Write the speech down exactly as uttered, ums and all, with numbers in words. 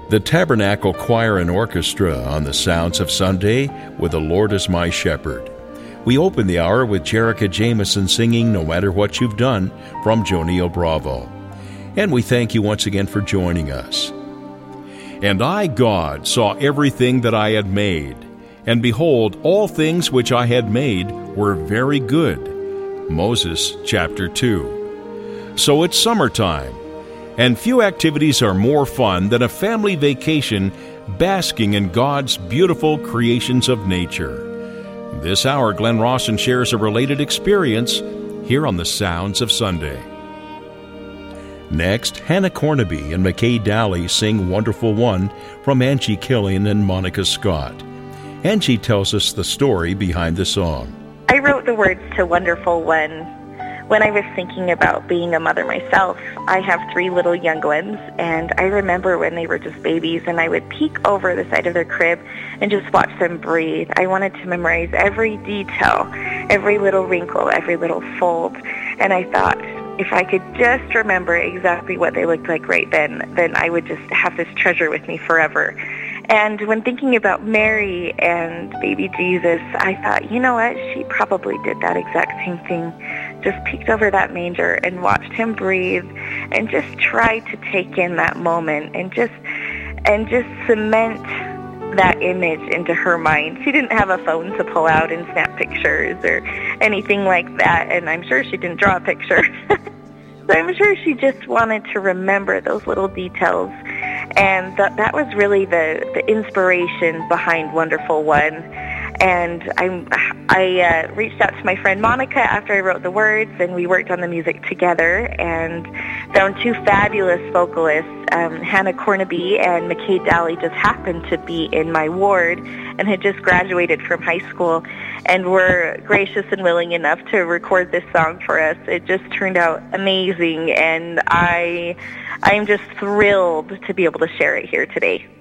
The Tabernacle Choir and Orchestra on the Sounds of Sunday with The Lord is My Shepherd. We open the hour with Jerica Jameson singing No Matter What You've Done from Jonio Bravo. And we thank you once again for joining us. And I, God, saw everything that I had made, and behold, all things which I had made were very good. Moses chapter two. So it's summertime, and few activities are more fun than a family vacation basking in God's beautiful creations of nature. This hour, Glenn Rawson shares a related experience here on the Sounds of Sunday. Next, Hannah Cornaby and McKay Daly sing Wonderful One from Angie Killian and Monica Scott. Angie tells us the story behind the song. I wrote the words to Wonderful One when I was thinking about being a mother myself. I have three little young ones, and I remember when they were just babies, and I would peek over the side of their crib and just watch them breathe. I wanted to memorize every detail, every little wrinkle, every little fold, and I thought, if I could just remember exactly what they looked like right then, then I would just have this treasure with me forever. And when thinking about Mary and baby Jesus, I thought, you know what, she probably did that exact same thing. Just peeked over that manger and watched him breathe and just tried to take in that moment and just and just cement that image into her mind. She didn't have a phone to pull out and snap pictures or anything like that, and I'm sure she didn't draw a picture. So I'm sure she just wanted to remember those little details. And th- that was really the, the inspiration behind Wonderful One. And I, I uh, reached out to my friend Monica after I wrote the words, and we worked on the music together and found two fabulous vocalists. Um, Hannah Cornaby and McKay Daly just happened to be in my ward and had just graduated from high school and were gracious and willing enough to record this song for us. It just turned out amazing, and I, I'm just thrilled to be able to share it here today.